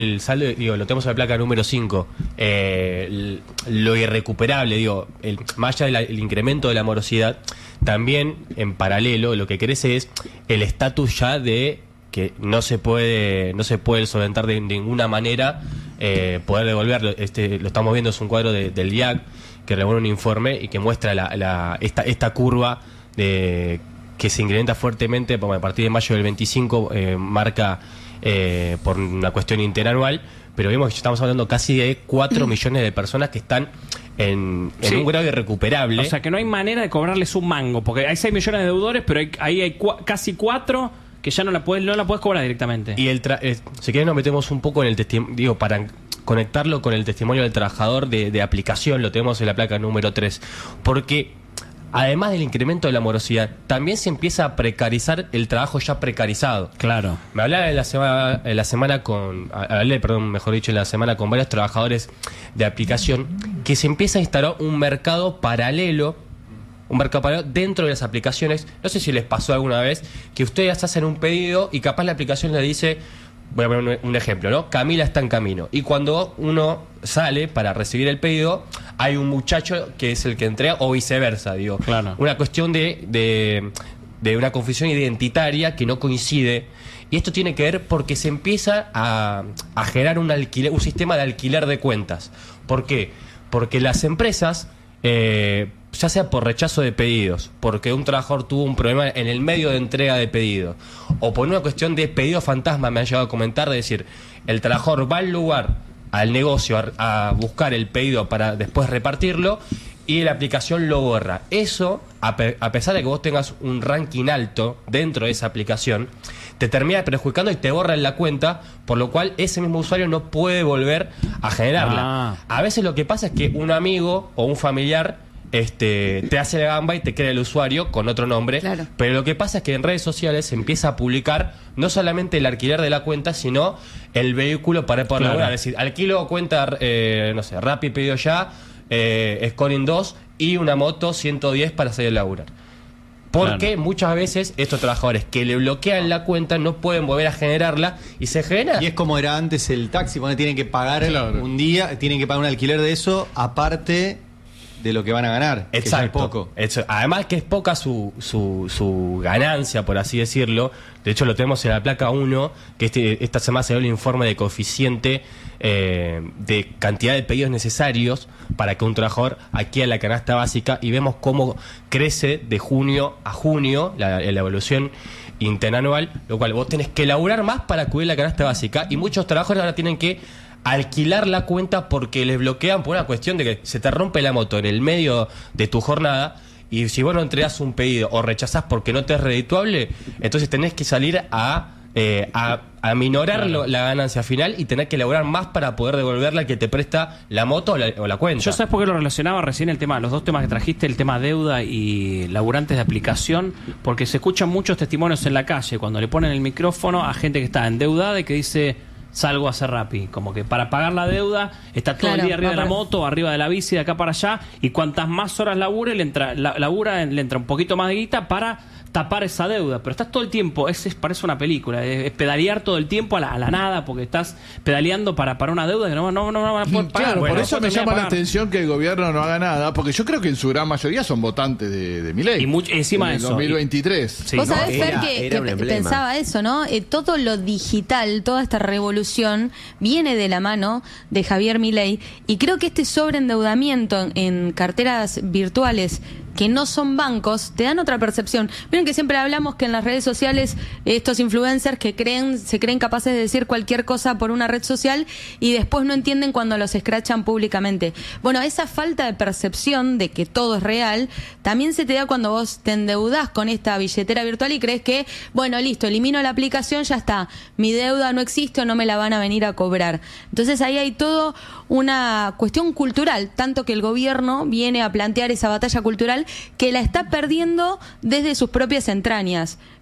el saldo, digo, lo tenemos en la placa número 5, lo irrecuperable, digo, más allá del incremento de la morosidad, también en paralelo lo que crece es el estatus ya de que no se puede solventar de ninguna manera, poder devolverlo. Lo estamos viendo, es un cuadro del IAC que elabora un informe y que muestra esta curva de que se incrementa fuertemente a partir de mayo del 25, marca por una cuestión interanual, pero vemos que estamos hablando casi de 4 millones de personas que están en un grado irrecuperable. O sea, que no hay manera de cobrarles un mango, porque hay 6 millones de deudores, pero ahí hay casi 4 que ya no la puedes cobrar directamente. Y si querés nos metemos un poco en el testimonio, digo, para conectarlo con el testimonio del trabajador de aplicación, lo tenemos en la placa número 3, porque además del incremento de la morosidad, también se empieza a precarizar el trabajo ya precarizado. Claro. Me hablaba en la semana con varios trabajadores de aplicación, que se empieza a instalar un mercado paralelo dentro de las aplicaciones. No sé si les pasó alguna vez que ustedes hacen un pedido y capaz la aplicación le dice, voy a poner un ejemplo, ¿no? Camila está en camino. Y cuando uno sale para recibir el pedido, hay un muchacho que es el que entrega, o viceversa, digo. Claro. Una cuestión de una confusión identitaria que no coincide. Y esto tiene que ver porque se empieza a generar un sistema de alquiler de cuentas. ¿Por qué? Porque las empresas, ya sea por rechazo de pedidos, porque un trabajador tuvo un problema en el medio de entrega de pedido, o por una cuestión de pedido fantasma, me han llegado a comentar, de decir, el trabajador va al lugar, al negocio, a buscar el pedido para después repartirlo, y la aplicación lo borra. Eso, a pesar de que vos tengas un ranking alto dentro de esa aplicación, te termina perjudicando y te borra en la cuenta, por lo cual ese mismo usuario no puede volver a generarla. A veces lo que pasa es que un amigo o un familiar te hace la gamba y te crea el usuario con otro nombre. Claro. Pero lo que pasa es que en redes sociales se empieza a publicar no solamente el alquiler de la cuenta, sino el vehículo para poder laburar. Es decir, alquilo cuenta, no sé, Rappi, Pedido Ya, Scoring 2 y una moto 110 para salir a laburar. Porque muchas veces estos trabajadores que le bloquean la cuenta no pueden volver a generarla y se genera. Y es como era antes el taxi, cuando tienen que pagar un día, tienen que pagar un alquiler de eso, aparte de lo que van a ganar. Exacto. Que es poco. Además que es poca su ganancia, por así decirlo. De hecho lo tenemos en la placa 1, que esta semana se dio el informe de coeficiente de cantidad de pedidos necesarios para que un trabajador adquiera la canasta básica, y vemos cómo crece de junio a junio la evolución interanual, lo cual vos tenés que laburar más para cubrir la canasta básica, y muchos trabajadores ahora tienen que alquilar la cuenta porque les bloquean por una cuestión de que se te rompe la moto en el medio de tu jornada, y si vos no entregás un pedido o rechazás porque no te es redituable, entonces tenés que salir a minorar la ganancia final y tener que elaborar más para poder devolverle al que te presta la moto o la cuenta. Yo, ¿sabes por qué lo relacionaba recién los dos temas que trajiste, el tema deuda y laburantes de aplicación? Porque se escuchan muchos testimonios en la calle cuando le ponen el micrófono a gente que está endeudada y que dice: salgo a hacer Rappi, como que para pagar la deuda está todo el día arriba de la moto, arriba de la bici, de acá para allá, y cuantas más horas labure, le entra un poquito más de guita para tapar esa deuda, pero estás todo el tiempo, parece una película, es pedalear todo el tiempo a la nada, porque estás pedaleando para una deuda que no van a poder pagar. Claro, por eso me llama la atención que el gobierno no haga nada, porque yo creo que en su gran mayoría son votantes de Milei. Y encima de eso. 2023. Sí, vos sabés, Fer, que pensaba eso, ¿no? Todo lo digital, toda esta revolución viene de la mano de Javier Milei, y creo que este sobreendeudamiento en carteras virtuales que no son bancos, te dan otra percepción. Miren que siempre hablamos que en las redes sociales estos influencers que se creen capaces de decir cualquier cosa por una red social y después no entienden cuando los escrachan públicamente. Bueno, esa falta de percepción de que todo es real también se te da cuando vos te endeudás con esta billetera virtual y crees que, bueno, listo, elimino la aplicación, ya está, mi deuda no existe o no me la van a venir a cobrar. Entonces ahí hay todo una cuestión cultural, tanto que el gobierno viene a plantear esa batalla cultural que la está perdiendo desde sus propias entrañas,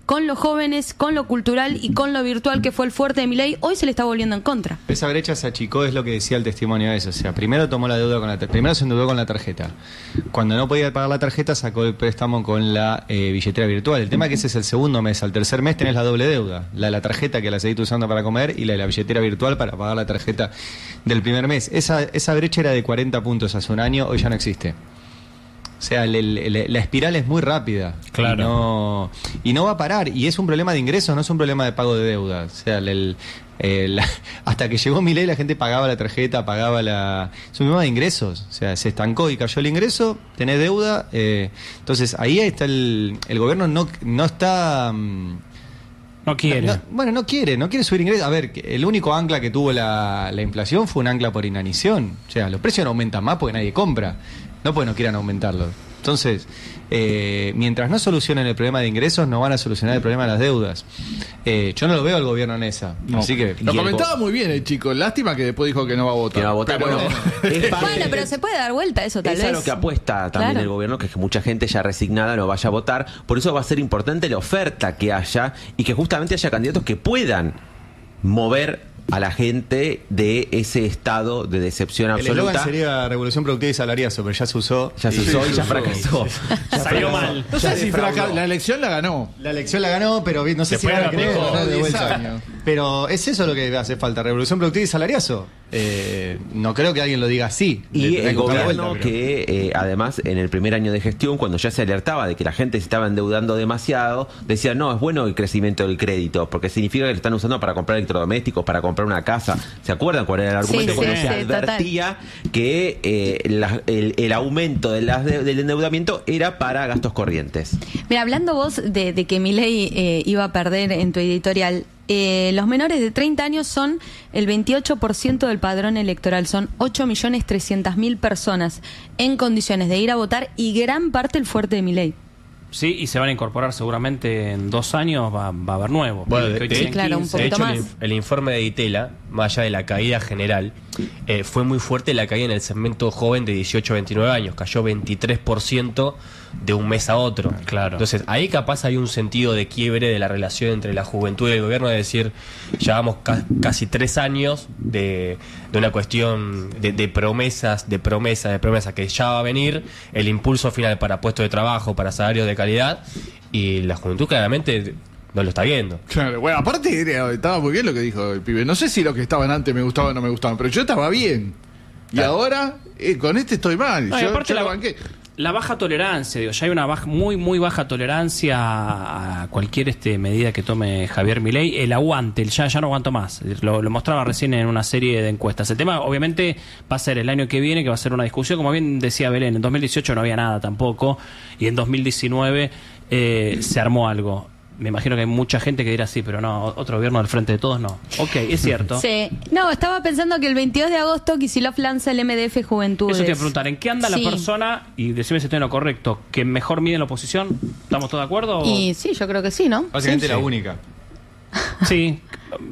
con los jóvenes, con lo cultural y con lo virtual, que fue el fuerte de Milei, hoy se le está volviendo en contra. Esa brecha se achicó, es lo que decía el testimonio de eso. O sea, primero tomó la deuda primero se endeudó con la tarjeta. Cuando no podía pagar la tarjeta, sacó el préstamo con la billetera virtual. El tema es que ese es el segundo mes. Al tercer mes tenés la doble deuda. La de la tarjeta, que la seguís usando para comer, y la de la billetera virtual para pagar la tarjeta del primer mes. Esa brecha era de 40 puntos hace un año, hoy ya no existe. O sea, la espiral es muy rápida. Claro. Y no va a parar. Y es un problema de ingresos, no es un problema de pago de deuda. O sea, hasta que llegó Milei, la gente pagaba la tarjeta, es un problema de ingresos. O sea, se estancó y cayó el ingreso, tenés deuda. Entonces, ahí está el gobierno no está... No quiere. No quiere subir ingresos. A ver, el único ancla que tuvo la inflación fue un ancla por inanición. O sea, los precios no aumentan más porque nadie compra. No porque no quieran aumentarlo. Entonces, mientras no solucionen el problema de ingresos, no van a solucionar el problema de las deudas. Yo no lo veo al gobierno en esa. No. Así que lo comentaba muy bien el chico. Lástima que después dijo que no va a votar. Que no va a votar. Bueno, pero se puede dar vuelta eso, tal vez. Es a lo que apuesta también el gobierno, que es que mucha gente ya resignada no vaya a votar. Por eso va a ser importante la oferta que haya y que justamente haya candidatos que puedan mover a la gente de ese estado de decepción absoluta. El eslogan sería Revolución Productiva y Salariazo, pero ya se usó. Ya se usó y ya fracasó. Salió mal. No sé si la elección la ganó. La elección la ganó, pero no sé si van a querer ganar de vuelta. Pero es eso lo que hace falta, Revolución Productiva y Salariazo. No creo que alguien lo diga así. Y el gobierno que además en el primer año de gestión, cuando ya se alertaba de que la gente se estaba endeudando demasiado, decía no, es bueno el crecimiento del crédito, porque significa que lo están usando para comprar electrodomésticos, para comprar una casa. ¿Se acuerdan cuál era el argumento? Cuando se advertía que el aumento del endeudamiento era para gastos corrientes. Mira, hablando vos de que Milei iba a perder en tu editorial, los menores de 30 años son el 28% del padrón electoral, son 8.300.000 personas en condiciones de ir a votar y gran parte el fuerte de Milei. Sí, y se van a incorporar seguramente en 2 años, va a haber nuevo. Bueno, claro, un poquito más. El informe de Itela, más allá de la caída general, fue muy fuerte la caída en el segmento joven de 18 a 29 años, cayó 23% de un mes a otro. Claro. Entonces, ahí capaz hay un sentido de quiebre de la relación entre la juventud y el gobierno, es decir, llevamos casi 3 años de una cuestión de promesas, que ya va a venir, el impulso final para puestos de trabajo, para salarios de calidad, y la juventud claramente no lo está viendo. Claro, bueno, aparte estaba muy bien lo que dijo el pibe. No sé si los que estaban antes me gustaban o no me gustaban, pero yo estaba bien. Y ahora, con este estoy mal. No, yo aparte la banqué. La baja tolerancia, digo, ya hay una muy baja tolerancia a cualquier medida que tome Javier Milei. El aguante, ya no aguanto más. Lo mostraba recién en una serie de encuestas. El tema, obviamente, va a ser el año que viene, que va a ser una discusión. Como bien decía Belén, en 2018 no había nada tampoco. Y en 2019 se armó algo. Me imagino que hay mucha gente que dirá sí, pero no, otro gobierno al frente de todos no. Ok, es cierto. Sí. No, estaba pensando que el 22 de agosto Kicillof lanza el MDF Juventudes. Eso te iba a preguntar, ¿en qué anda la persona? Y decime si estoy en lo correcto, ¿que mejor mide la oposición? ¿Estamos todos de acuerdo? Y sí, yo creo que sí, ¿no? Básicamente la única. Sí.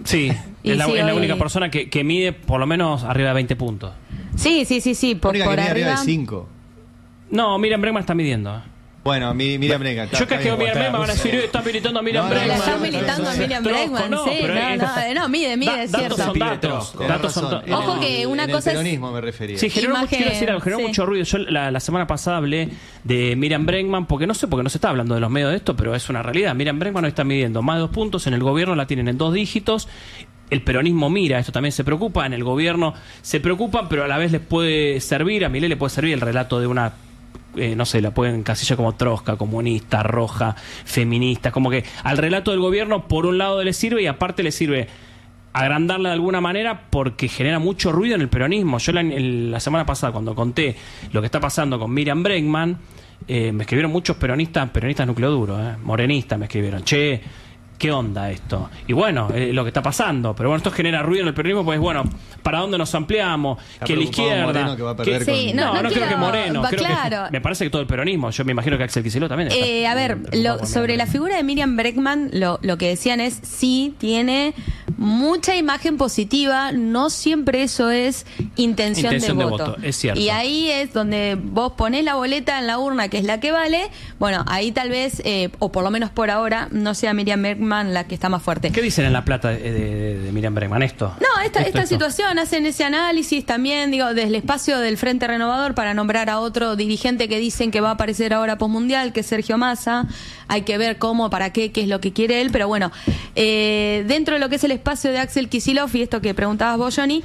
Es la única persona que mide por lo menos arriba de 20 puntos. Sí. Por arriba de 5. No, Miriam Bregman está midiendo. Bueno, Miriam Bregman. Yo creo que Miriam Bregman van a decir, están militando a Miriam Bregman. La están militando a Miriam Bregman, no, mide, es cierto. Son datos. Ojo que una cosa es... peronismo me refería. Sí, generó mucho ruido. Yo la semana pasada hablé de Miriam Bregman, porque no sé por qué no se está hablando de los medios de esto, pero es una realidad. Miriam Bregman no está midiendo más de 2 puntos, en el gobierno la tienen en 2 dígitos. El peronismo mira, esto también se preocupa, en el gobierno se preocupan, pero a la vez les puede servir, a Milei le puede servir el relato de una... no sé, la pueden encasillar como trosca, comunista, roja, feminista, como que al relato del gobierno por un lado le sirve y aparte le sirve agrandarla de alguna manera porque genera mucho ruido en el peronismo. Yo la semana pasada cuando conté lo que está pasando con Miriam Bregman, me escribieron muchos peronistas núcleo duro, morenistas me escribieron, che, ¿qué onda esto? Y bueno, lo que está pasando. Pero bueno, esto genera ruido en el peronismo, pues bueno, ¿para dónde nos ampliamos? Que la izquierda... Moreno, que va a perder Sí, con... no creo quiero- que Moreno. va, Creo claro. que, me parece que todo el peronismo. Yo me imagino que Axel Kicillof también está. A ver, sobre la figura de Miriam Bregman, lo que decían es, sí, tiene mucha imagen positiva, no siempre eso es intención de voto. Es cierto. Y ahí es donde vos ponés la boleta en la urna, que es la que vale, bueno, ahí tal vez, o por lo menos por ahora, no sea Miriam Bregman la que está más fuerte. ¿Qué dicen en La Plata de Miriam Bregman? Esto. No, esta Esto. situación, hacen ese análisis también, digo, desde el espacio del Frente Renovador para nombrar a otro dirigente que dicen que va a aparecer ahora postmundial, que es Sergio Massa. Hay que ver cómo, para qué es lo que quiere él, pero bueno, dentro de lo que es el espacio de Axel Kicillof y esto que preguntabas vos, Johnny,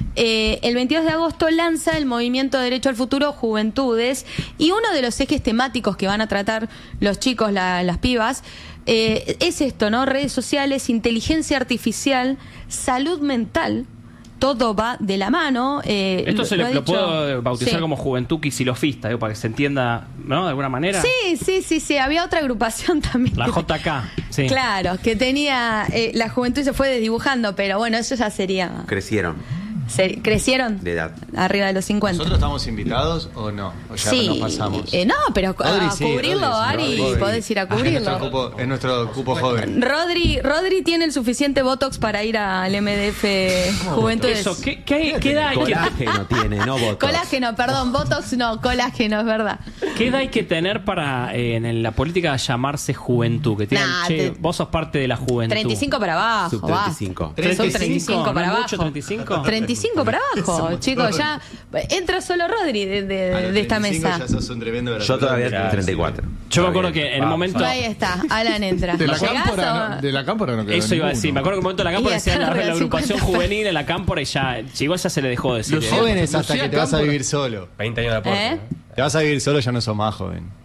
el 22 de agosto lanza el Movimiento Derecho al Futuro Juventudes, y uno de los ejes temáticos que van a tratar los chicos, las pibas, es esto, ¿no? Redes sociales, inteligencia artificial, salud mental. Todo va de la mano. Esto se lo ha lo dicho- puedo bautizar Sí. como juventud quisilofista, digo, para que se entienda, ¿no? De alguna manera. Sí. Había otra agrupación también. La JK, sí. Claro, que tenía la juventud y se fue desdibujando, pero bueno, eso ya sería. Crecieron ¿Crecieron? de edad. Arriba de los 50. ¿Nosotros estamos invitados o no? ¿O ya Sí, nos pasamos? No, pero Rodri, a sí, cubrirlo, Rodri, Ari, Rodri. podés ir a Es nuestro cubrirlo. cupo, es nuestro cupo joven. Rodri tiene el suficiente Botox para ir al MDF Juventudes. Eso, ¿qué edad hay que, Colágeno tiene, no votos. Colágeno, perdón, Botox no, colágeno, es verdad. qué edad hay que tener para en la política llamarse juventud? Que tienen, Nah, che, te- vos sos parte de la juventud. 35 para abajo, Sub 35. basta. Son 35 ¿No para es abajo. mucho, 35? 35 para abajo, chicos, ya entra solo Rodri de esta mesa. Ya sos un tremendo Yo todavía tengo Claro, 34. Yo me acuerdo que en el momento... Ahí está, Alan entra. De la ¿Llegás cámpora o- de la cámpora no quedó Eso iba a decir, me ninguno. acuerdo que en un momento de la cámpora Y decían acá la arriba agrupación 50. juvenil en la cámpora y ya, igual ya se le dejó de decir. Los Jóvenes Lucía hasta que te vas a Cámpora. vivir solo. 20 años de aporte. ¿Eh? Te vas a vivir solo, ya no sos más joven.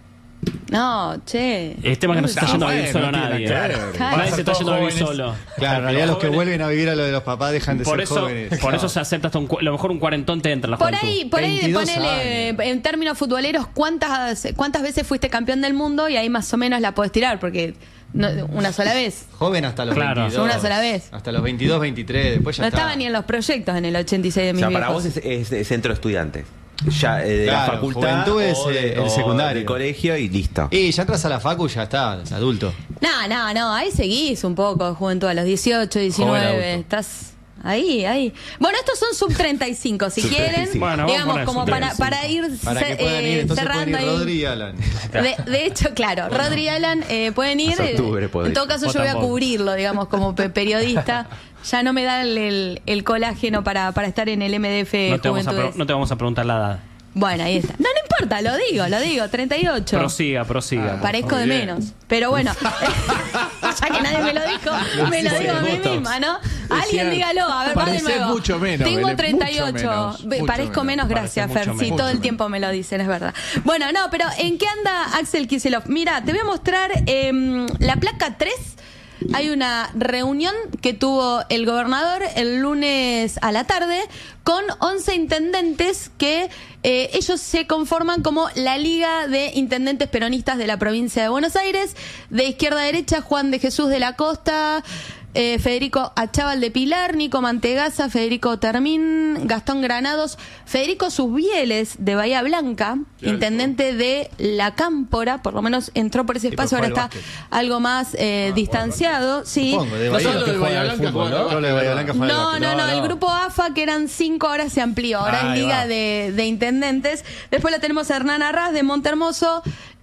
No, che. El tema es que no se está yendo a vivir bueno, solo no tiene nadie. nada que ver. Claro. Nadie se está yendo a vivir Jóvenes. solo. Claro, en realidad los que jóvenes- vuelven a vivir a lo de los papás dejan de Por ser eso, jóvenes. por eso se acepta hasta lo mejor un cuarentón te entra en la Por juventud. ahí 22 ponele, años. en términos futboleros, ¿cuántas veces fuiste campeón del mundo? Y ahí más o menos la podés tirar, porque una sola vez. Joven hasta los Claro. 22. Una sola vez. Hasta los 22, 23, después ya No está. estaba ni en los proyectos en el 86 de O mis sea, para viejos. vos es centro de estudiantes. Ya de la Claro, facultad juventud es, o el o secundario. del colegio y listo. Y ya entras a la facu, ya está, es adulto. No, ahí seguís un poco de juventud a los 18, 19, adulto. estás ahí. Bueno, estos son sub 35, si Sub quieren, 35. Bueno, vamos a digamos, poner como sub para ir, Para que puedan ir, entonces pueden cerrando ir ahí. Rodri y Alan. De hecho, claro, Rodri y Alan pueden ir. Hasta octubre puedo En ir. todo caso, Vos yo voy a tampoco. cubrirlo, digamos, como periodista. Ya no me da el colágeno para estar en el MDF No te, vamos a Juventudes. no te vamos a preguntar la edad. Bueno, ahí está. No importa, lo digo, 38. Prosiga. Parezco de Muy bien. menos. Pero bueno, ya que nadie me lo dijo, me lo digo a mí misma, ¿no? Alguien cierto. dígalo, a ver, va de Parecés nuevo. mucho menos, Tengo Belén, 38. mucho menos, mucho Parezco menos. menos, gracias, Pareces Fer. mucho Sí, menos. todo el Mucho tiempo me lo dicen, es verdad. Bueno, no, pero ¿en qué anda Axel Kicillof? Mira, te voy a mostrar la placa 3. Hay una reunión que tuvo el gobernador el lunes a la tarde con 11 intendentes que ellos se conforman como la Liga de Intendentes Peronistas de la provincia de Buenos Aires. De izquierda a derecha, Juan de Jesús de la Costa, Federico Achával de Pilar, Nico Mantegaza, Federico Termín, Gastón Granados, Federico Susbieles de Bahía Blanca, intendente de La Cámpora, por lo menos entró por ese Y por espacio, ahora jugar está al básquet. algo más distanciado. Sí. Supongo, de No Bahía. solo de Bahía Blanca, Solo de Bahía Blanca fue al No, básquet. el grupo AFA, que eran 5, ahora se amplió, ahora es Ahí Liga va. de Intendentes. Después la tenemos a Hernán Arras de Montehermoso,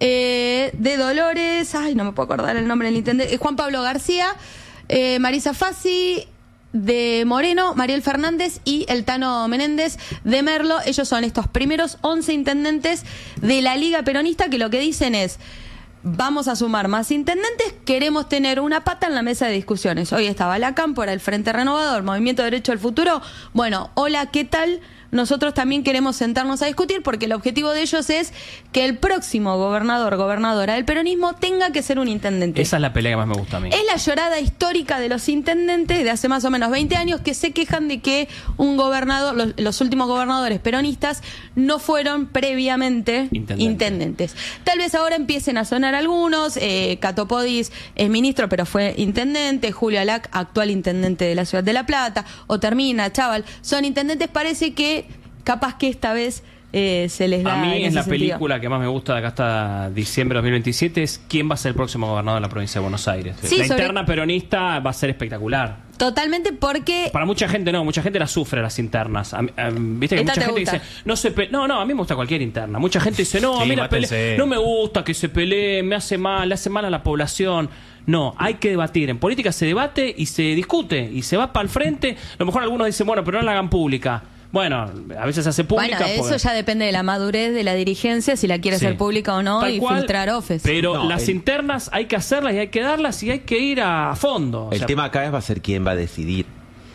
de Dolores, ay, no me puedo acordar el nombre del intendente, Juan Pablo García, Marisa Fassi de Moreno, Mariel Fernández y el Tano Menéndez de Merlo. Ellos son estos primeros 11 intendentes de la Liga Peronista, que lo que dicen es: vamos a sumar más intendentes, queremos tener una pata en la mesa de discusiones. Hoy estaba la Cámpora, el Frente Renovador, Movimiento Derecho al Futuro. Bueno, hola, ¿qué tal? nosotros también queremos sentarnos a discutir porque el objetivo de ellos es que el próximo gobernadora del peronismo tenga que ser un intendente. Esa es la pelea que más me gusta a mí. Es la llorada histórica de los intendentes de hace más o menos 20 años que se quejan de que un gobernador, los últimos gobernadores peronistas no fueron previamente intendentes. Tal vez ahora empiecen a sonar algunos. Cato Podis es ministro, pero fue intendente. Julio Alac, actual intendente de la ciudad de La Plata. Otermina, Chaval, son intendentes. Parece que capaz que esta vez se les da. A mí en es la ese sentido. película que más me gusta de acá hasta diciembre de 2027, es quién va a ser el próximo gobernador de la provincia de Buenos Aires. Sí, la interna peronista va a ser espectacular. Totalmente, porque Para mucha gente no, mucha gente la sufre las internas. Viste que ¿Esta mucha te gente gusta? dice, no, a mí me gusta cualquier interna. Mucha gente dice, no, a Sí, mí la mátense. pelea, no me gusta que se pelee, me hace mal, le hace mal a la población. No, hay que debatir. En política se debate y se discute y se va para el frente. A lo mejor algunos dicen, bueno, pero no la hagan pública. Bueno, a veces se hace pública. bueno, eso porque- ya depende de la madurez de la dirigencia, si la quiere Sí. hacer pública o no, Tal y cual, filtrar ofes. Pero No, las internas hay que hacerlas y hay que darlas y hay que ir a fondo. O El sea, tema acá va a ser quién va a decidir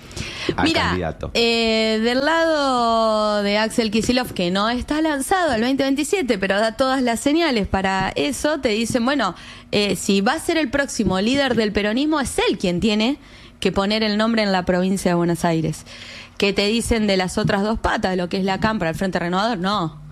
al Mira, candidato. del lado de Axel Kicillof, que no está lanzado al 2027, pero da todas las señales para eso, te dicen, bueno, si va a ser el próximo líder del peronismo, es él quien tiene que poner el nombre en la provincia de Buenos Aires. ¿Qué te dicen de las otras dos patas, lo que es la Cámpora, el Frente Renovador? No.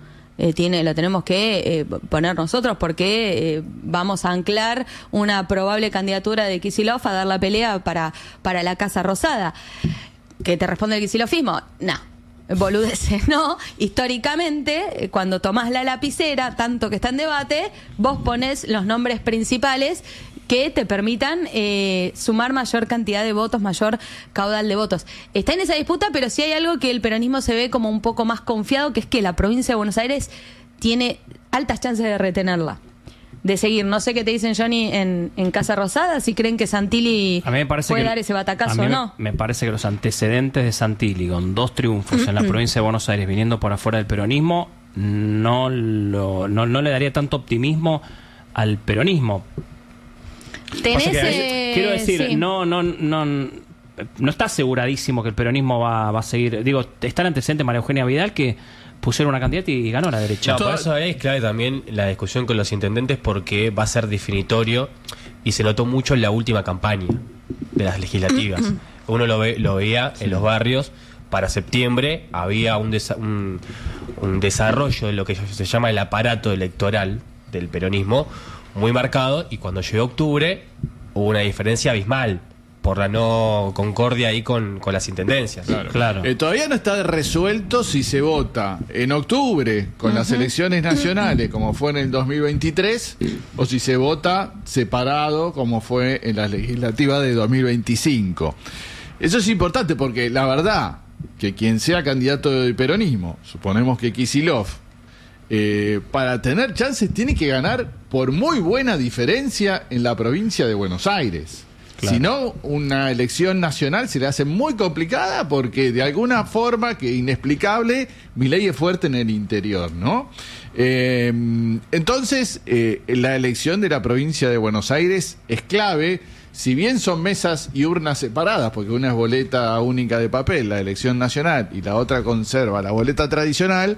Lo tenemos que poner nosotros porque vamos a anclar una probable candidatura de Kicillof a dar la pelea para la Casa Rosada. ¿Qué te responde el kicilofismo? No, boludeces, no. Históricamente, cuando tomás la lapicera, tanto que está en debate, vos ponés los nombres principales que te permitan sumar mayor cantidad de votos, mayor caudal de votos. Está en esa disputa, pero sí hay algo que el peronismo se ve como un poco más confiado, que es que la provincia de Buenos Aires tiene altas chances de retenerla, de seguir. No sé qué te dicen, Johnny, en Casa Rosada, si creen que Santilli a mí me parece puede que dar ese batacazo a mí o no. me parece que los antecedentes de Santilli con 2 triunfos en la provincia de Buenos Aires viniendo por afuera del peronismo no le daría tanto optimismo al peronismo. Tenés, Pasa que, quiero decir, sí. no está aseguradísimo que el peronismo va a seguir. Digo, está el antecedente de María Eugenia Vidal, que pusieron una candidata y ganó la derecha. No, por eso ahí es clave también la discusión con los intendentes, porque va a ser definitorio y se notó mucho en la última campaña de las legislativas. Uno lo veía en los barrios. Para septiembre había un desarrollo de lo que se llama el aparato electoral del peronismo muy marcado, y cuando llegó octubre hubo una diferencia abismal por la no concordia ahí con las intendencias. Claro. Todavía no está resuelto si se vota en octubre con las elecciones nacionales, como fue en el 2023, o si se vota separado, como fue en la legislativa de 2025. Eso es importante porque la verdad que quien sea candidato del peronismo, suponemos que Kicillof, para tener chances tiene que ganar por muy buena diferencia en la provincia de Buenos Aires. Claro. Si no, una elección nacional se le hace muy complicada porque de alguna forma que inexplicable, Milei es fuerte en el interior, ¿no? Entonces, la elección de la provincia de Buenos Aires es clave. Si bien son mesas y urnas separadas, porque una es boleta única de papel, la elección nacional, y la otra conserva la boleta tradicional,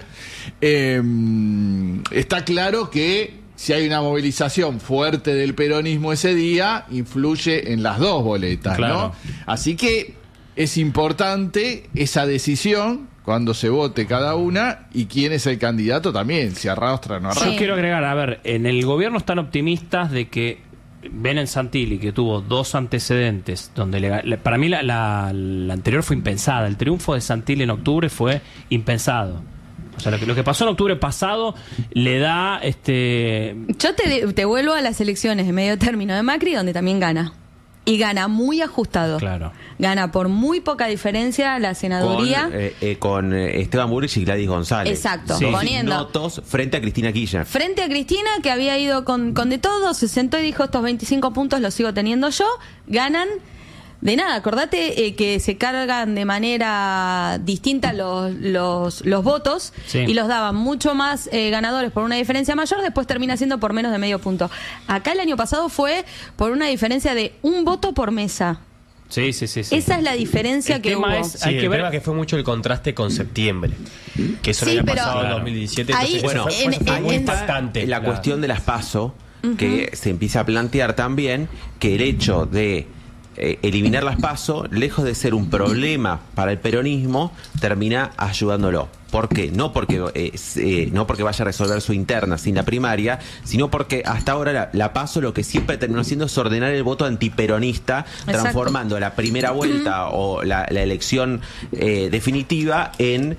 está claro que si hay una movilización fuerte del peronismo ese día, influye en las dos boletas, Claro. ¿no? Así que es importante esa decisión cuando se vote cada una y quién es el candidato también, si arrastra o no arrastra. Yo quiero agregar, a ver, en el gobierno están optimistas de que ven en Santilli, que tuvo 2 antecedentes, donde para mí la anterior fue impensada. El triunfo de Santilli en octubre fue impensado. O sea, lo que pasó en octubre pasado le da Yo te vuelvo a las elecciones de medio término de Macri, donde también gana. Y gana muy ajustado. Claro. Gana por muy poca diferencia la senaduría. Con Esteban Burrich y Gladys González. Exacto, Dos poniendo- ignotos frente a Cristina Kirchner. Frente a Cristina, que había ido con de todo, se sentó y dijo, estos 25 puntos los sigo teniendo yo. Ganan de nada. Acordate que se cargan de manera distinta los votos, Sí. y los daban mucho más ganadores por una diferencia mayor, después termina siendo por menos de medio punto. Acá el año pasado fue por una diferencia de 1 voto por mesa. Sí. Esa es la diferencia El que tema hubo. es- Sí, Hay que el ver- tema que fue mucho el contraste con septiembre. Que eso Sí, no había pero pasado en Claro. 2017. Ahí, Entonces, bueno, eso fue muy en- impactante. La cuestión de las PASO, que se empieza a plantear también que el hecho de eliminar las PASO, lejos de ser un problema para el peronismo, termina ayudándolo. ¿Por qué? No porque vaya a resolver su interna sin la primaria, sino porque hasta ahora la PASO lo que siempre terminó haciendo es ordenar el voto antiperonista, Exacto. transformando la primera vuelta o la elección definitiva en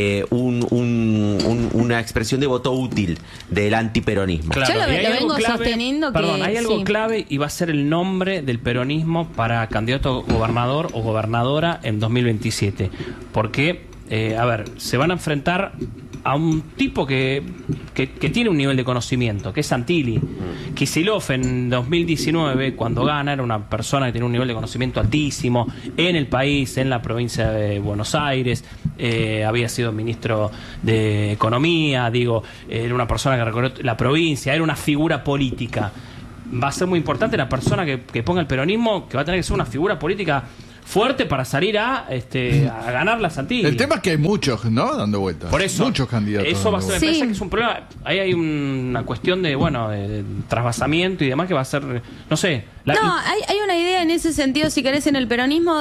una expresión de voto útil del antiperonismo. Claro, Yo lo y hay vengo algo sosteniendo que- Perdón, hay algo sí. clave y va a ser el nombre del peronismo para candidato a gobernador o gobernadora en 2027. Porque, a ver, se van a enfrentar a un tipo que tiene un nivel de conocimiento, que es Santilli. Kicillof en 2019, cuando gana, era una persona que tenía un nivel de conocimiento altísimo en el país, en la provincia de Buenos Aires, había sido ministro de Economía, era una persona que recorrió la provincia, era una figura política. Va a ser muy importante la persona que ponga el peronismo, que va a tener que ser una figura política fuerte para salir a ganar la Santilli. El tema es que hay muchos, ¿no? Dando vueltas. Por eso, Muchos candidatos. eso va a dando ser, Sí. me parece que es un problema. Ahí hay una cuestión de trasvasamiento y demás que va a ser, no sé. No, hay una idea en ese sentido, si querés, en el peronismo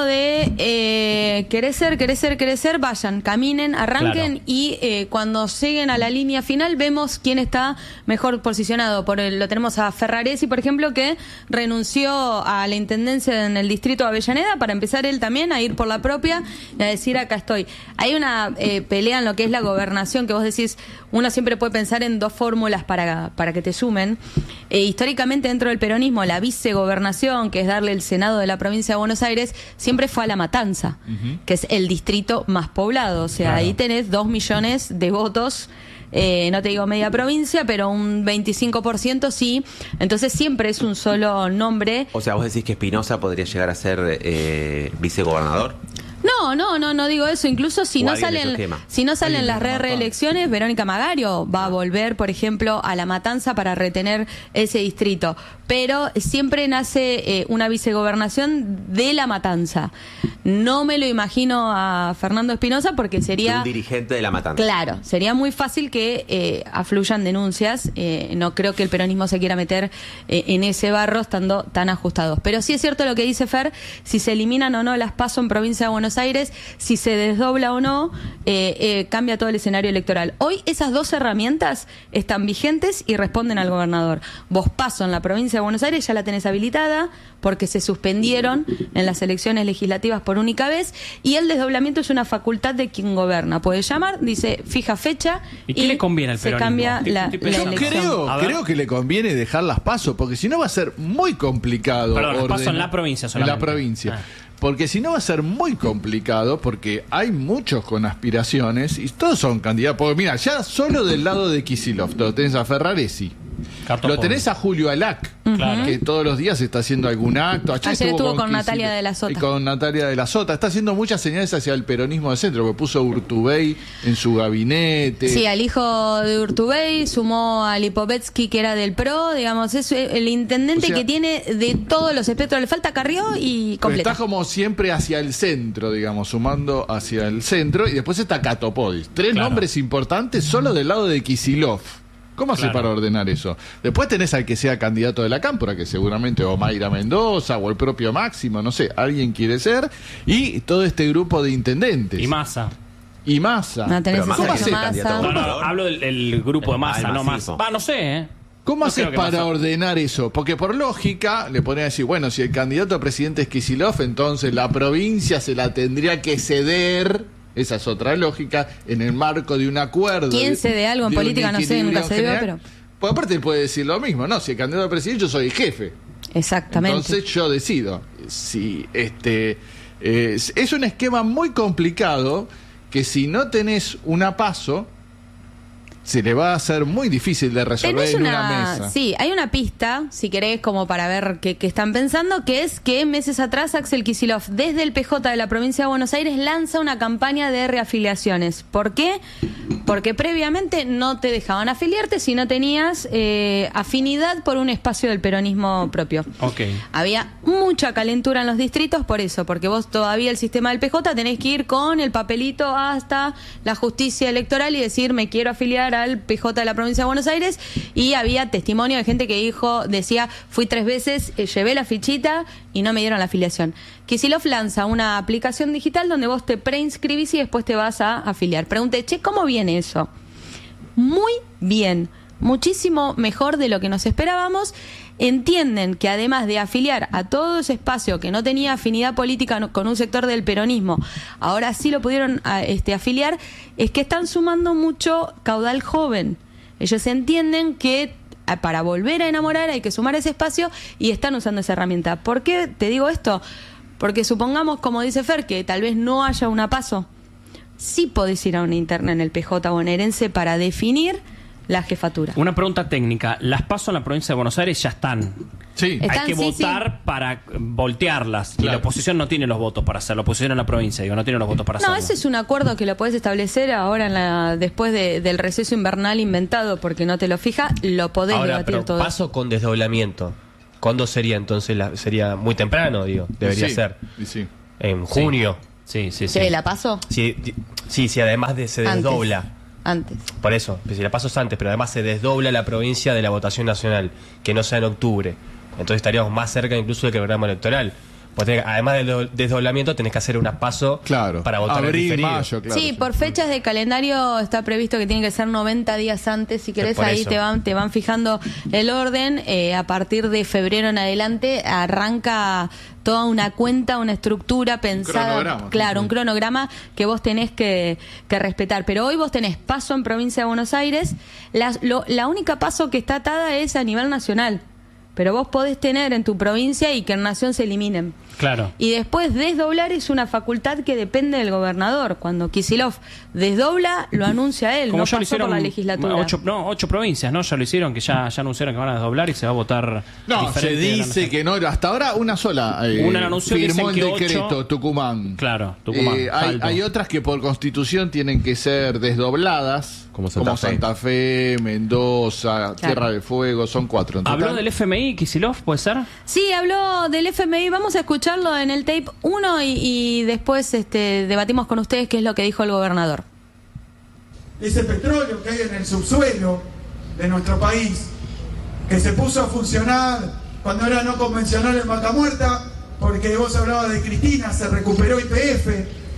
de querer ser, vayan, caminen, arranquen Claro. y cuando lleguen a la línea final vemos quién está mejor posicionado. Lo tenemos a Ferraresi, por ejemplo, que renunció a la intendencia en el distrito de Avellaneda para empezar él también a ir por la propia y a decir acá estoy. Hay una pelea en lo que es la gobernación, que vos decís, uno siempre puede pensar en dos fórmulas para que te sumen. Históricamente dentro del peronismo, la vicegobernación, que es darle el Senado de la provincia de Buenos Aires, siempre fue a La Matanza, que es el distrito más poblado. O sea, Claro. ahí tenés 2 millones de votos. No te digo media provincia, pero un 25% sí. Entonces siempre es un solo nombre. O sea, vos decís que Espinosa podría llegar a ser vicegobernador. No digo eso. Incluso si O no alguien de su salen, esquema. si no salen Alguien las de La reelecciones, Verónica Magario va a volver, por ejemplo, a La Matanza para retener ese distrito. Pero siempre nace una vicegobernación de La Matanza. No me lo imagino a Fernando Espinosa porque sería... Un dirigente de La Matanza. Claro, sería muy fácil que afluyan denuncias. No creo que el peronismo se quiera meter en ese barro estando tan ajustados. Pero sí es cierto lo que dice Fer, si se eliminan o no las PASO en provincia de Buenos Aires, si se desdobla o no, cambia todo el escenario electoral. Hoy esas dos herramientas están vigentes y responden al gobernador. Vos PASO en la provincia de Buenos Aires ya la tenés habilitada porque se suspendieron en las elecciones legislativas por única vez y el desdoblamiento es una facultad de quien goberna. Puede llamar, dice fija fecha ¿Y qué le conviene al se peronismo? cambia Estoy la pensando. elección. A ver. Creo que le conviene dejar las PASO, porque si no va a ser muy complicado. Perdón, las PASO en ordenar- la provincia En solamente. la provincia. Ah. Porque si no va a ser muy complicado, porque hay muchos con aspiraciones y todos son candidatos. Porque mira, ya solo del lado de Kicillof, lo tenés a Ferraresi. Carto Lo pobre. tenés a Julio Alac, Claro. que todos los días está haciendo algún acto. Ayer estuvo con Kicillof Natalia de la Sota. Y con Natalia de la Sota. Está haciendo muchas señales hacia el peronismo de centro, porque puso Urtubey en su gabinete. Sí, al hijo de Urtubey, sumó a Lipovetsky, que era del PRO, digamos, es el intendente O sea, que tiene de todos los espectros. Le falta Carrió y Pero completa. está como siempre hacia el centro, digamos, sumando hacia el centro. Y después está Catopodis. Tres Claro. nombres importantes solo del lado de Kicillof. ¿Cómo hace Claro. para ordenar eso? Después tenés al que sea candidato de la Cámpora, que seguramente o Mayra Mendoza o el propio Máximo, no sé, alguien quiere ser. Y todo este grupo de intendentes. Y Massa. Y Massa. No tenés Pero ese Massa es Sergio candidato a Massa. No, gobernador. hablo del grupo de Massa, el no más. masismo. No sé, ¿Cómo No haces creo que para Massa- ordenar eso? Porque por lógica le podría decir, bueno, si el candidato a presidente es Kicillof, entonces la provincia se la tendría que ceder. Esa es otra lógica, en el marco de un acuerdo. ¿Quién cede algo en de un política? No sé, equilibrio nunca se dio, general. Pues aparte él puede decir lo mismo, ¿no? Si el candidato a presidente, yo soy el jefe. Exactamente. Entonces yo decido. Si es un esquema muy complicado que si no tenés una PASO, se le va a hacer muy difícil de resolver Tenés en una mesa. Sí, hay una pista, si querés, como para ver qué están pensando, que es que meses atrás Axel Kicillof, desde el PJ de la provincia de Buenos Aires, lanza una campaña de reafiliaciones. ¿Por qué? Porque previamente no te dejaban afiliarte si no tenías afinidad por un espacio del peronismo propio. Okay. Había mucha calentura en los distritos por eso, porque vos todavía el sistema del PJ tenés que ir con el papelito hasta la justicia electoral y decir me quiero afiliar al PJ de la provincia de Buenos Aires, y había testimonio de gente que decía fui 3 veces, llevé la fichita y no me dieron la afiliación. Kicillof lanza una aplicación digital donde vos te preinscribís y después te vas a afiliar. Pregunté, ¿cómo viene eso? Muy bien, muchísimo mejor de lo que nos esperábamos. Entienden que además de afiliar a todo ese espacio que no tenía afinidad política con un sector del peronismo, ahora sí lo pudieron afiliar, es que están sumando mucho caudal joven. Ellos entienden que para volver a enamorar hay que sumar ese espacio y están usando esa herramienta. ¿Por qué te digo esto? Porque supongamos, como dice Fer, que tal vez no haya una PASO. Sí podés ir a una interna en el PJ bonaerense para definir la jefatura. Una pregunta técnica. Las PASO en la provincia de Buenos Aires ya están. Sí. Están, Hay que votar para voltearlas. Claro. Y la oposición no tiene los votos para hacerlo. La oposición en la provincia, no tiene los votos para hacerlo. No, ese es un acuerdo que lo podés establecer ahora después del receso invernal inventado, porque no te lo fija, lo podés Ahora, debatir pero todo. paso con desdoblamiento. ¿Cuándo sería entonces? Sería muy temprano, debería Sí, ser. y sí. En junio. Sí. ¿Se la pasó? Sí, además se Antes. desdobla. Antes. Por eso, si la paso es antes, pero además se desdobla la provincia de la votación nacional, que no sea en octubre. Entonces estaríamos más cerca incluso del que el programa electoral. Porque además del desdoblamiento tenés que hacer una paso Claro. para votar en Abril, diferido. mayo, claro. Sí, por fechas de calendario está previsto que tiene que ser 90 días antes. Si querés, por ahí eso. te van fijando el orden. A partir de febrero en adelante arranca toda una cuenta, una estructura pensada. cronograma. Claro, un cronograma que vos tenés que respetar. Pero hoy vos tenés paso en provincia de Buenos Aires. La única paso que está atada es a nivel nacional. Pero vos podés tener en tu provincia y que en Nación se eliminen. Claro. Y después desdoblar es una facultad que depende del gobernador. Cuando Kicillof desdobla, lo anuncia él, Como no ya lo pasó por hicieron la legislatura. 8 provincias, ¿no? Ya lo hicieron, que ya anunciaron que van a desdoblar y se va a votar. No, diferente se de la dice nación. que no, hasta ahora una sola Una la anunció, firmó el dicen que decreto, 8. Tucumán. Claro, Tucumán. Hay otras que por constitución tienen que ser desdobladas, Como Santa Fe, Mendoza, Claro. Tierra del Fuego, son 4 en total. ¿Habló del FMI, Kicillof, puede ser? Sí, habló del FMI. Vamos a escucharlo en el tape 1 y después debatimos con ustedes qué es lo que dijo el gobernador. Ese petróleo que hay en el subsuelo de nuestro país, que se puso a funcionar cuando era no convencional en Vaca Muerta, porque vos hablabas de Cristina, se recuperó YPF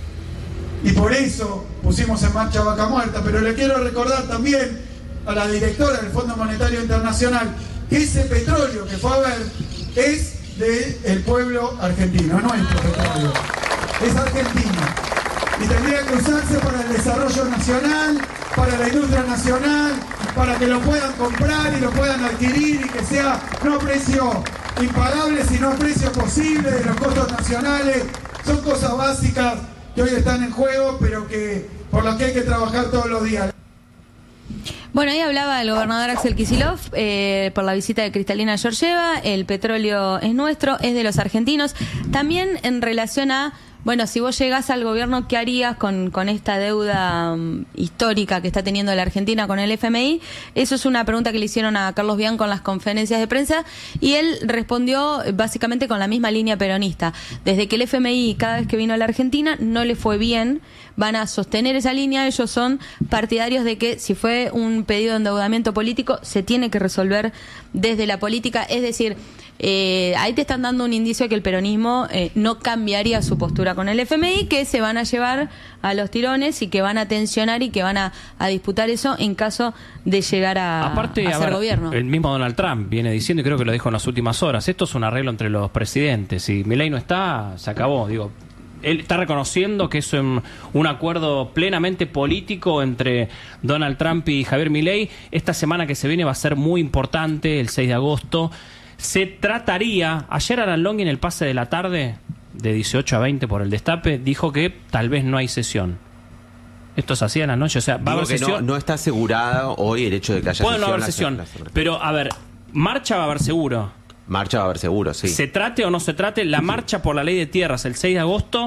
y por eso pusimos en marcha Vaca Muerta. Pero le quiero recordar también a la directora del Fondo Monetario Internacional que ese petróleo que fue a ver es del pueblo argentino, no es nuestro petróleo, es argentino. Y tendría que usarse para el desarrollo nacional, para la industria nacional, para que lo puedan comprar y lo puedan adquirir y que sea no a precio impagable, sino a precio posible de los costos nacionales. Son cosas básicas que hoy están en juego, pero que por las que hay que trabajar todos los días. Bueno, ahí hablaba el gobernador Axel Kicillof por la visita de Cristalina Georgieva. El petróleo es nuestro, es de los argentinos. También en relación a, bueno, si vos llegás al gobierno, ¿qué harías con esta deuda histórica que está teniendo la Argentina con el FMI? Eso es una pregunta que le hicieron a Carlos Bianco en las conferencias de prensa y él respondió básicamente con la misma línea peronista. Desde que el FMI cada vez que vino a la Argentina no le fue bien, van a sostener esa línea. Ellos son partidarios de que si fue un pedido de endeudamiento político se tiene que resolver desde la política, es decir, ahí te están dando un indicio de que el peronismo no cambiaría su postura con el FMI, que se van a llevar a los tirones y que van a tensionar y que van a disputar eso en caso de llegar a ser gobierno. El mismo Donald Trump viene diciendo, y creo que lo dijo en las últimas horas, esto es un arreglo entre los presidentes. Si Milei no está, se acabó. Digo, él está reconociendo que es un acuerdo plenamente político entre Donald Trump y Javier Milei. Esta semana que se viene va a ser muy importante, el 6 de agosto. Se trataría, ayer Alan Longhi en el pase de la tarde, de 18 a 20 por el Destape, dijo que tal vez no hay sesión. Esto es así a la noche, o sea, va a haber sesión. No está asegurado hoy el hecho de que haya Puede sesión. no haber sesión, pero a ver, marcha va a haber seguro. Marcha va a haber seguro, sí. Se trate o no se trate, la marcha por la ley de tierras el 6 de agosto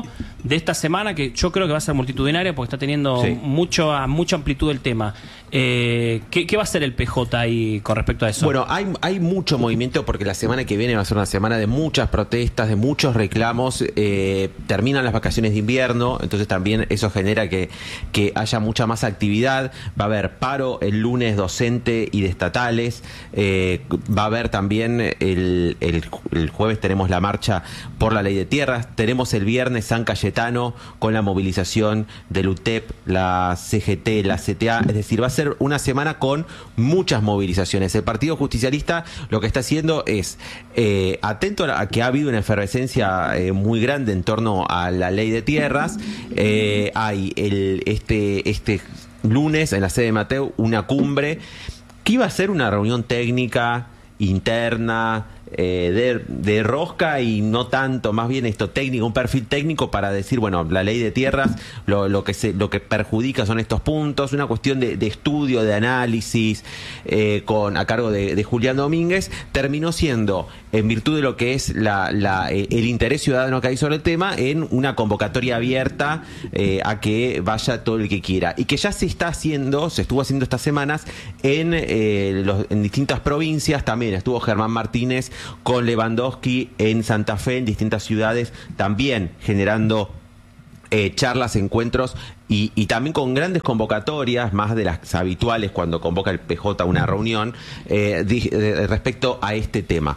de esta semana, que yo creo que va a ser multitudinaria porque está teniendo mucha amplitud el tema. ¿Qué va a hacer el PJ ahí con respecto a eso? Bueno, hay mucho movimiento porque la semana que viene va a ser una semana de muchas protestas, de muchos reclamos. Terminan las vacaciones de invierno, entonces también eso genera que haya mucha más actividad. Va a haber paro el lunes docente y de estatales. Va a haber también el jueves tenemos la marcha por la ley de tierras. Tenemos el viernes San Cayetano con la movilización del UTEP, la CGT, la CTA. Es decir, va a ser una semana con muchas movilizaciones. El Partido Justicialista lo que está haciendo es, atento a que ha habido una efervescencia muy grande en torno a la ley de tierras. Hay este lunes en la sede de Mateu una cumbre que iba a ser una reunión técnica interna, de rosca y no tanto, más bien esto técnico, un perfil técnico para decir, bueno, la ley de tierras lo que perjudica son estos puntos, una cuestión de estudio, de análisis, a cargo de Julián Domínguez. Terminó siendo, en virtud de lo que es el interés ciudadano que hay sobre el tema, en una convocatoria abierta a que vaya todo el que quiera, y que ya se estuvo haciendo estas semanas en distintas provincias. También estuvo Germán Martínez con Lewandowski en Santa Fe, en distintas ciudades, también generando charlas, encuentros y también con grandes convocatorias, más de las habituales cuando convoca el PJ una reunión, respecto a este tema.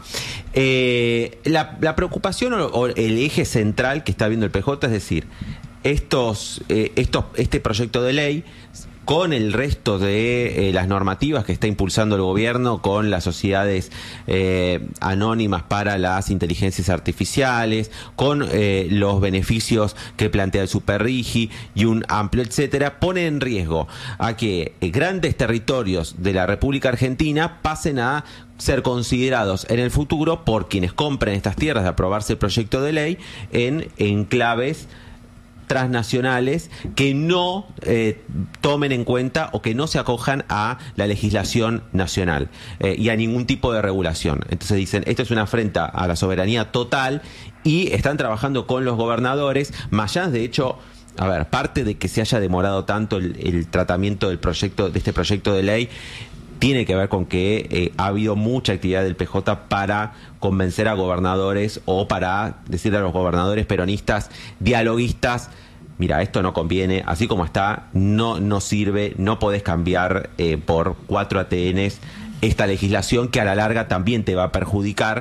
La preocupación o el eje central que está viendo el PJ es decir, este proyecto de ley con el resto de las normativas que está impulsando el gobierno, con las sociedades anónimas para las inteligencias artificiales, con los beneficios que plantea el Superrigi y un amplio etcétera, pone en riesgo a que grandes territorios de la República Argentina pasen a ser considerados en el futuro por quienes compren estas tierras de aprobarse el proyecto de ley en enclaves transnacionales que no tomen en cuenta o que no se acojan a la legislación nacional y a ningún tipo de regulación. Entonces dicen, esto es una afrenta a la soberanía total, y están trabajando con los gobernadores. Mayans, de hecho, a ver, parte de que se haya demorado tanto el tratamiento de este proyecto de ley tiene que ver con que ha habido mucha actividad del PJ para convencer a gobernadores o para decirle a los gobernadores peronistas, dialoguistas, mira, esto no conviene, así como está, no sirve, no podés cambiar por 4 ATNs esta legislación que a la larga también te va a perjudicar.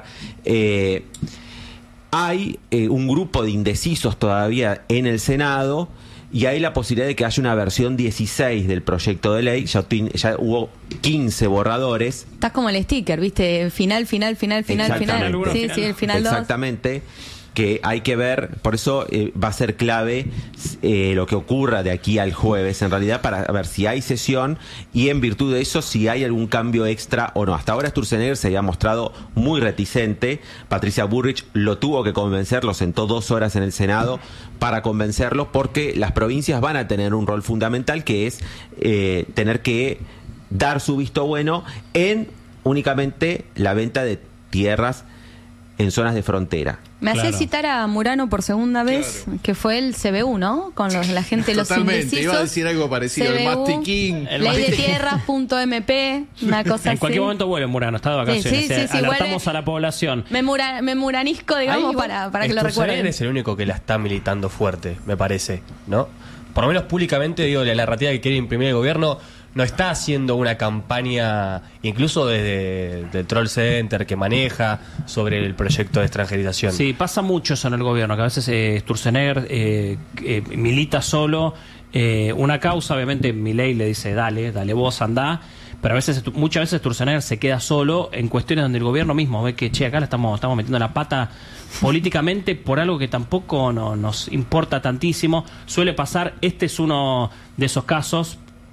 Hay un grupo de indecisos todavía en el Senado, y hay la posibilidad de que haya una versión 16 del proyecto de ley. Ya hubo 15 borradores. Estás como el sticker, ¿viste? Final. Sí, el final 2. Exactamente. Que hay que ver, por eso va a ser clave lo que ocurra de aquí al jueves, en realidad, para ver si hay sesión y, en virtud de eso, si hay algún cambio extra o no. Hasta ahora Sturzenegger se había mostrado muy reticente. Patricia Bullrich lo tuvo que convencer, lo sentó 2 horas en el Senado para convencerlos, porque las provincias van a tener un rol fundamental, que es tener que dar su visto bueno en únicamente la venta de tierras en zonas de frontera. Me hace citar a Murano por segunda vez, que fue el CBU, ¿no? Con la gente de los indecisos. Iba a decir algo parecido, CBU, el mastiquín. Ley de tierras.mp, una cosa así. En cualquier momento vuelve Murano, está de vacaciones. Sí, alertamos a la población. Me muranisco, digamos, para que lo recuerden. Es el único que la está militando fuerte, me parece, ¿no? Por lo menos públicamente, digo, la narrativa que quiere imprimir el gobierno no está haciendo una campaña, incluso desde el Troll Center que maneja, sobre el proyecto de extranjerización. Sí, pasa mucho eso en el gobierno, que a veces Sturzenegger milita solo una causa. Obviamente Milei le dice, dale vos, andá, pero muchas veces Sturzenegger se queda solo en cuestiones donde el gobierno mismo ve que, acá le estamos metiendo la pata políticamente por algo que tampoco nos importa tantísimo. Suele pasar, este es uno de esos casos.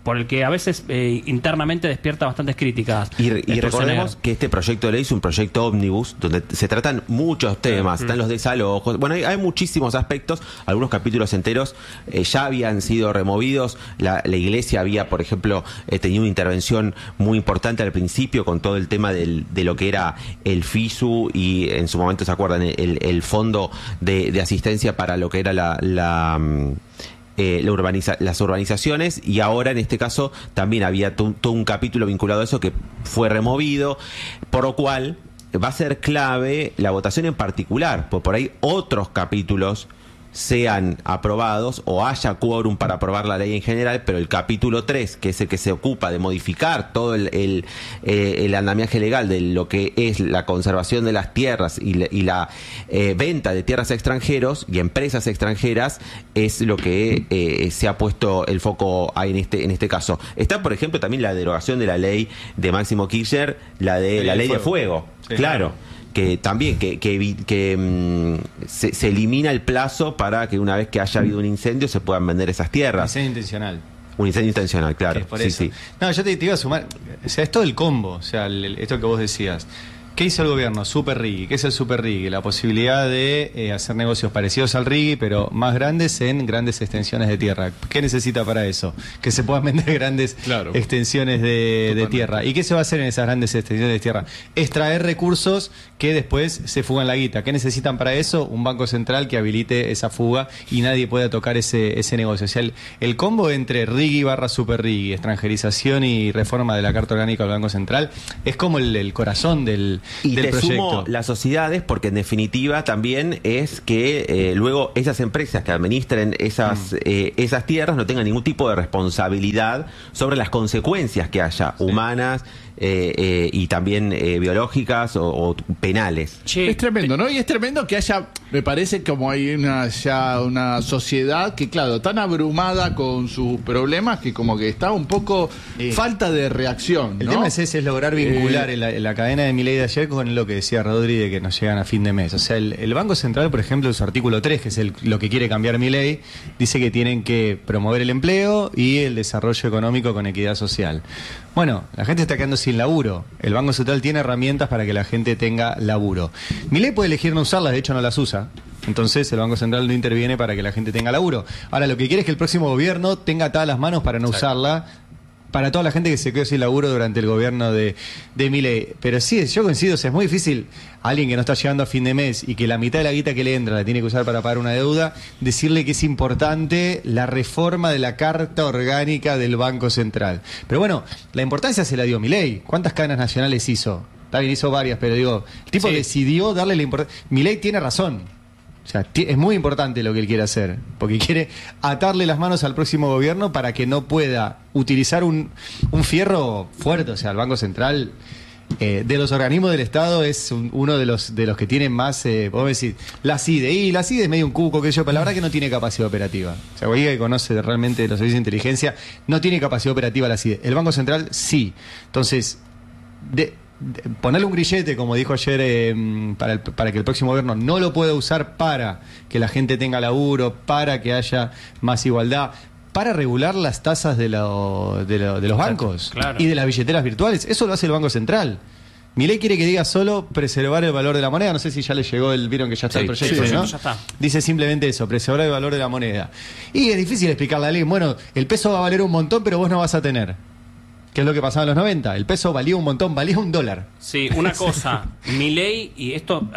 por el que a veces internamente despierta bastantes críticas. Y recordemos que este proyecto de ley es un proyecto ómnibus donde se tratan muchos temas, están los desalojos, bueno, hay muchísimos aspectos, algunos capítulos enteros ya habían sido removidos, la Iglesia había, por ejemplo, tenido una intervención muy importante al principio con todo el tema de lo que era el FISU y en su momento, ¿se acuerdan? El fondo de asistencia para lo que era las urbanizaciones, y ahora en este caso también había todo un capítulo vinculado a eso que fue removido, por lo cual va a ser clave la votación en particular, porque por ahí otros capítulos sean aprobados o haya quórum para aprobar la ley en general, pero el capítulo 3, que es el que se ocupa de modificar todo el andamiaje legal de lo que es la conservación de las tierras y la venta de tierras a extranjeros y empresas extranjeras, es lo que se ha puesto el foco ahí en este caso. Está, por ejemplo, también la derogación de la ley de Máximo Kirchner, la ley de fuego. Sí, claro. Que también se elimina el plazo para que una vez que haya habido un incendio se puedan vender esas tierras. Incendio intencional. Un incendio intencional, claro. Por eso. Sí. No, yo te iba a sumar, o sea, es todo el combo, o sea, esto que vos decías. ¿Qué hizo el gobierno? Super RIGI. ¿Qué es el Super RIGI? La posibilidad de hacer negocios parecidos al RIGI, pero más grandes en grandes extensiones de tierra. ¿Qué necesita para eso? Que se puedan vender grandes extensiones de tierra. ¿Y qué se va a hacer en esas grandes extensiones de tierra? Extraer recursos que después se fugan la guita. ¿Qué necesitan para eso? Un banco central que habilite esa fuga y nadie pueda tocar ese negocio. O sea, el combo entre RIGI / Super RIGI, extranjerización y reforma de la Carta Orgánica del Banco Central, es como el corazón del proyecto. Sumo las sociedades, porque en definitiva también es que luego esas empresas que administren esas tierras no tengan ningún tipo de responsabilidad sobre las consecuencias que haya, humanas y también biológicas o penales. Sí. Es tremendo, ¿no? Y es tremendo que haya, me parece como hay una sociedad que, claro, tan abrumada con sus problemas que como que está un poco falta de reacción, ¿no? El tema es lograr vincular la cadena de Milei de ayer con lo que decía Rodri de que nos llegan a fin de mes. O sea, el Banco Central, por ejemplo, en su artículo 3, que es lo que quiere cambiar Milei, dice que tienen que promover el empleo y el desarrollo económico con equidad social. Bueno, la gente está quedando sin laburo. El Banco Central tiene herramientas para que la gente tenga laburo. Milei puede elegir no usarlas, de hecho no las usa. Entonces el Banco Central no interviene para que la gente tenga laburo. Ahora, lo que quiere es que el próximo gobierno tenga atadas las manos para no usarla, para toda la gente que se quedó sin laburo durante el gobierno de Milei. Pero sí, yo coincido, o sea, es muy difícil a alguien que no está llegando a fin de mes y que la mitad de la guita que le entra la tiene que usar para pagar una deuda, decirle que es importante la reforma de la Carta Orgánica del Banco Central. Pero bueno, la importancia se la dio Milei. ¿Cuántas cadenas nacionales hizo? Está bien, hizo varias, pero digo, el tipo decidió darle la importancia. Milei tiene razón. O sea, es muy importante lo que él quiere hacer, porque quiere atarle las manos al próximo gobierno para que no pueda utilizar un fierro fuerte. O sea, el Banco Central, de los organismos del Estado, es uno de los que tienen más, podemos decir, la CIDE. Y la CIDE es medio un cuco, pero la verdad que no tiene capacidad operativa. O sea, cualquiera que conoce realmente los servicios de inteligencia, no tiene capacidad operativa la CIDE. El Banco Central sí. Entonces, ponerle un grillete, como dijo ayer, para que el próximo gobierno no lo pueda usar para que la gente tenga laburo, para que haya más igualdad, para regular las tasas de los bancos y de las billeteras virtuales. Eso lo hace el Banco Central. Milei quiere que diga solo preservar el valor de la moneda. No sé si ya le llegó vieron que ya está el proyecto, ¿no? Ya está. Dice simplemente eso, preservar el valor de la moneda. Y es difícil explicar la ley. Bueno, el peso va a valer un montón, pero vos no vas a tener. ¿Qué es lo que pasaba en los 90? El peso valía un montón, valía $1. Sí, una cosa, Milei, y esto